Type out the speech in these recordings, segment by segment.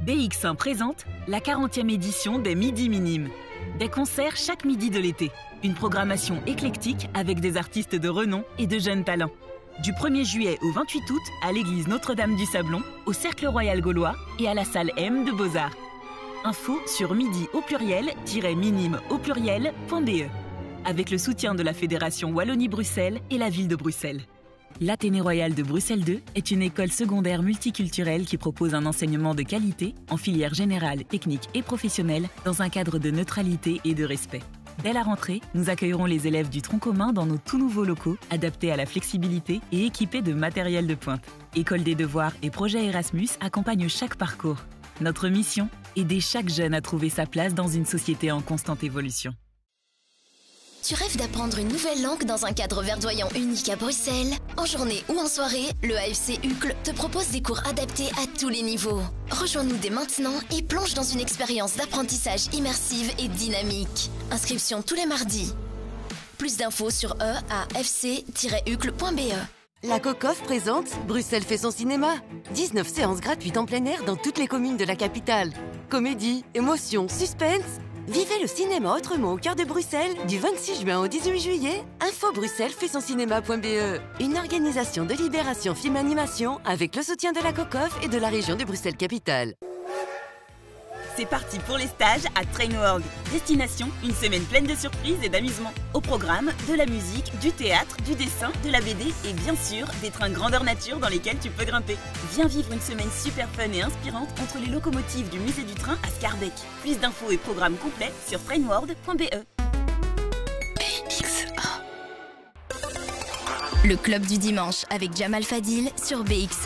BX1 présente la 40e édition des Midis Minimes. Des concerts chaque midi de l'été. Une programmation éclectique avec des artistes de renom et de jeunes talents. Du 1er juillet au 28 août à l'église Notre-Dame du Sablon, au Cercle Royal Gaulois et à la salle M de Beaux-Arts. Info sur midi au pluriel-minime au pluriel.be avec le soutien de la Fédération Wallonie-Bruxelles et la ville de Bruxelles. L'Athénée Royal de Bruxelles 2 est une école secondaire multiculturelle qui propose un enseignement de qualité en filière générale, technique et professionnelle dans un cadre de neutralité et de respect. Dès la rentrée, nous accueillerons les élèves du tronc commun dans nos tout nouveaux locaux, adaptés à la flexibilité et équipés de matériel de pointe. École des devoirs et projet Erasmus accompagnent chaque parcours. Notre mission, aider chaque jeune à trouver sa place dans une société en constante évolution. Tu rêves d'apprendre une nouvelle langue dans un cadre verdoyant unique à Bruxelles? En journée ou en soirée, le AFC UCL te propose des cours adaptés à tous les niveaux. Rejoins-nous dès maintenant et plonge dans une expérience d'apprentissage immersive et dynamique. Inscription tous les mardis. Plus d'infos sur afc-ucl.be. La COCOF présente Bruxelles fait son cinéma. 19 séances gratuites en plein air dans toutes les communes de la capitale. Comédie, émotion, suspense. Vivez le cinéma autrement au cœur de Bruxelles du 26 juin au 18 juillet. Info Bruxelles fait son cinéma.be. Une organisation de Libération Film Animation avec le soutien de la COCOF et de la région de Bruxelles-Capitale. C'est parti pour les stages à Trainworld. Destination, une semaine pleine de surprises et d'amusement. Au programme, de la musique, du théâtre, du dessin, de la BD et bien sûr, des trains grandeur nature dans lesquels tu peux grimper. Viens vivre une semaine super fun et inspirante entre les locomotives du musée du train à Scarbeck. Plus d'infos et programmes complets sur trainworld.be. Le club du dimanche avec Jamal Fadil sur BX1.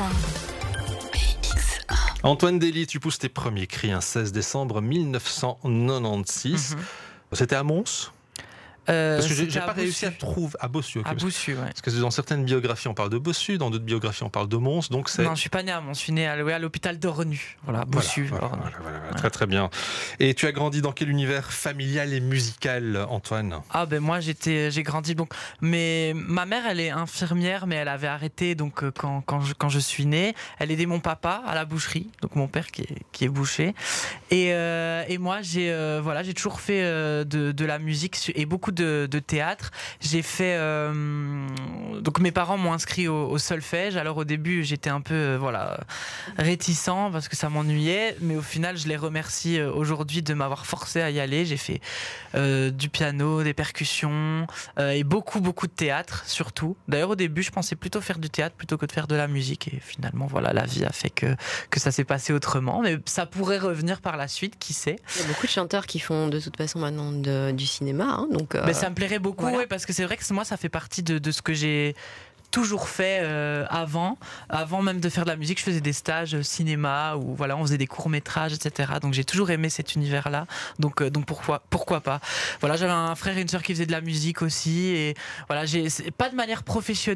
Antoine Dély, tu pousses tes premiers cris un 16 décembre 1996. C'était à Mons ? Parce que j'ai pas réussi à trouver à Bossu. Okay, à Bossu, ouais. Parce que dans certaines biographies on parle de Bossu, dans d'autres biographies on parle de Mons, donc c'est. Non, je suis pas né à Mons, je suis né à l'hôpital d'Ornu. Voilà, Bossu. Voilà. Très très bien. Et tu as grandi dans quel univers familial et musical, Antoine ? Ah ben moi j'ai grandi donc, mais ma mère elle est infirmière, mais elle avait arrêté donc quand je suis né. Elle aidait mon papa à la boucherie, donc mon père qui est boucher. Et moi j'ai toujours fait de la musique et beaucoup de théâtre. J'ai fait donc mes parents m'ont inscrit au solfège. Alors au début j'étais un peu réticent parce que ça m'ennuyait, mais au final je les remercie aujourd'hui de m'avoir forcé à y aller. J'ai fait du piano, des percussions et beaucoup de théâtre surtout. D'ailleurs au début je pensais plutôt faire du théâtre plutôt que de faire de la musique et finalement la vie a fait que ça s'est passé autrement, mais ça pourrait revenir par la suite, qui sait. Il y a beaucoup de chanteurs qui font de toute façon maintenant du cinéma, hein, donc mais ça me plairait beaucoup, voilà. Ouais, parce que c'est vrai que moi ça fait partie de ce que j'ai toujours fait avant même de faire de la musique. Je faisais des stages cinéma où on faisait des courts-métrages, etc. Donc j'ai toujours aimé cet univers-là. Donc pourquoi pas. Voilà, j'avais un frère et une sœur qui faisaient de la musique aussi, et voilà, pas de manière professionnelle.